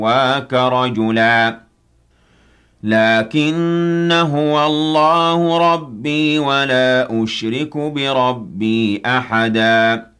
واك رجلا لكن هو الله ربي ولا أشرك بربي أحدا